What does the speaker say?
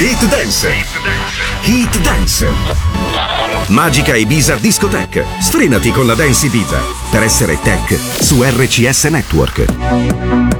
Hit Dance. Hit Dance. Magica Ibiza Discotheque. Sfrenati con la Dance Ibiza per essere tech su RCS Network.